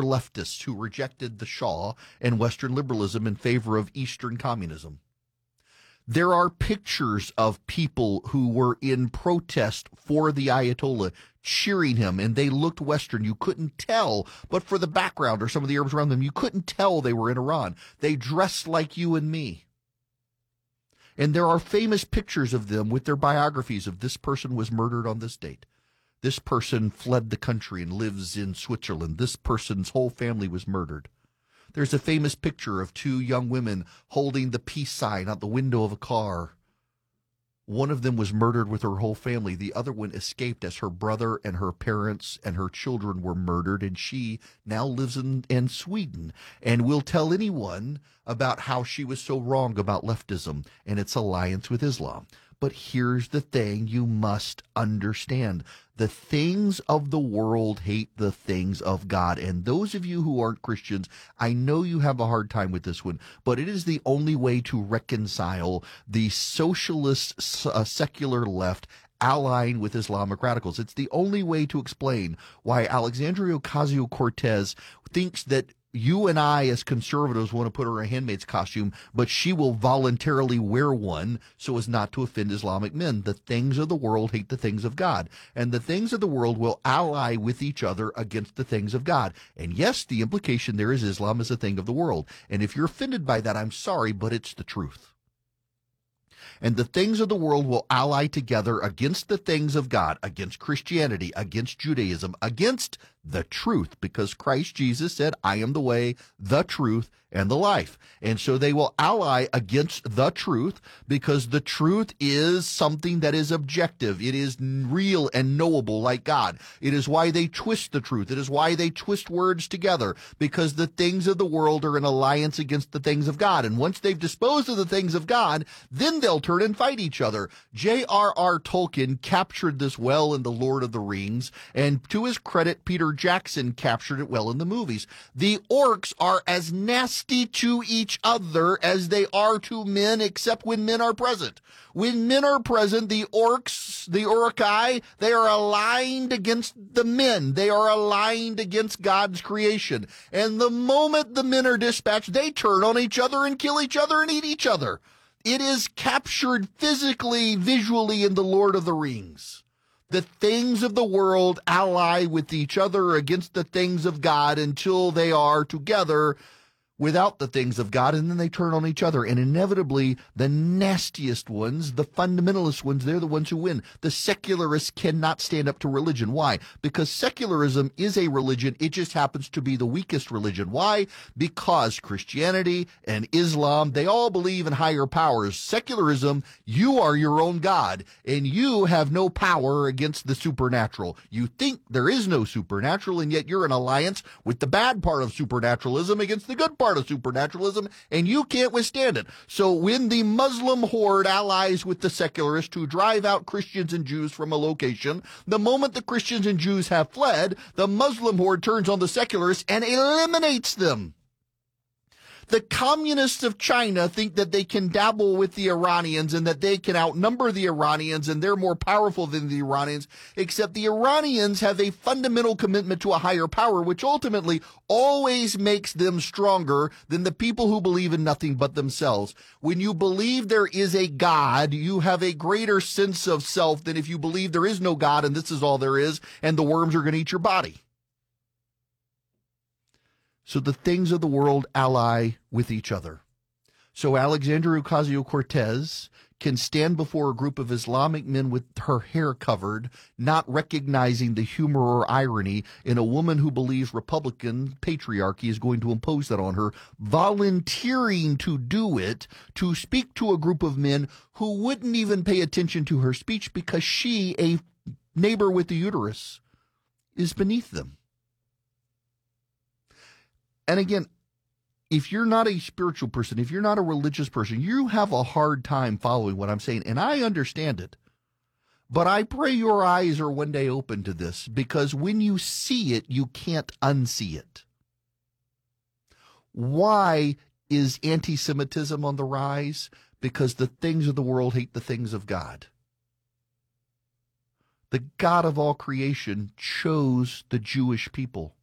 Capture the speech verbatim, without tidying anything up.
secular leftists who rejected the Shah and Western liberalism in favor of Eastern communism. There are pictures of people who were in protest for the Ayatollah cheering him, and they looked Western. You couldn't tell, but for the background or some of the Arabs around them, you couldn't tell they were in Iran. They dressed like you and me. And there are famous pictures of them with their biographies of this person was murdered on this date. This person fled the country and lives in Switzerland. This person's whole family was murdered. There's a famous picture of two young women holding the peace sign out the window of a car. One of them was murdered with her whole family. The other one escaped as her brother and her parents and her children were murdered, and she now lives in, in Sweden and will tell anyone about how she was so wrong about leftism and its alliance with Islam. But here's the thing you must understand. The things of the world hate the things of God. And those of you who aren't Christians, I know you have a hard time with this one, but it is the only way to reconcile the socialist uh, secular left allying with Islamic radicals. It's the only way to explain why Alexandria Ocasio-Cortez thinks that you and I as conservatives want to put her in a handmaid's costume, but she will voluntarily wear one so as not to offend Islamic men. The things of the world hate the things of God, and the things of the world will ally with each other against the things of God. And yes, the implication there is Islam is a thing of the world. And if you're offended by that, I'm sorry, but it's the truth. And the things of the world will ally together against the things of God, against Christianity, against Judaism, against the truth, because Christ Jesus said, I am the way, the truth, and the life. And so they will ally against the truth because the truth is something that is objective. It is real and knowable like God. It is why they twist the truth. It is why they twist words together, because the things of the world are in alliance against the things of God. And once they've disposed of the things of God, then they'll turn and fight each other. J R R Tolkien captured this well in The Lord of the Rings, and to his credit, Peter Jackson captured it well in the movies. The orcs are as nasty to each other as they are to men, except when men are present. When men are present, the orcs, the Uruk-hai, they are aligned against the men. They are aligned against God's creation. And the moment the men are dispatched, they turn on each other and kill each other and eat each other. It is captured physically, visually in The Lord of the Rings. The things of the world ally with each other against the things of God until they are together without the things of God, and then they turn on each other. And inevitably, the nastiest ones, the fundamentalist ones, they're the ones who win. The secularists cannot stand up to religion. Why? Because secularism is a religion. It just happens to be the weakest religion. Why? Because Christianity and Islam, they all believe in higher powers. Secularism, you are your own God, and you have no power against the supernatural. You think there is no supernatural, and yet you're in alliance with the bad part of supernaturalism against the good part of supernaturalism, and you can't withstand it. So when the Muslim horde allies with the secularists to drive out Christians and Jews from a location, the moment the Christians and Jews have fled, the Muslim horde turns on the secularists and eliminates them. The communists of China think that they can dabble with the Iranians and that they can outnumber the Iranians and they're more powerful than the Iranians, except the Iranians have a fundamental commitment to a higher power, which ultimately always makes them stronger than the people who believe in nothing but themselves. When you believe there is a God, you have a greater sense of self than if you believe there is no God and this is all there is and the worms are going to eat your body. So the things of the world ally with each other. So Alexandria Ocasio-Cortez can stand before a group of Islamic men with her hair covered, not recognizing the humor or irony in a woman who believes Republican patriarchy is going to impose that on her, volunteering to do it, to speak to a group of men who wouldn't even pay attention to her speech because she, a neighbor with the uterus, is beneath them. And again, if you're not a spiritual person, if you're not a religious person, you have a hard time following what I'm saying, and I understand it. But I pray your eyes are one day open to this, because when you see it, you can't unsee it. Why is anti-Semitism on the rise? Because the things of the world hate the things of God. The God of all creation chose the Jewish people.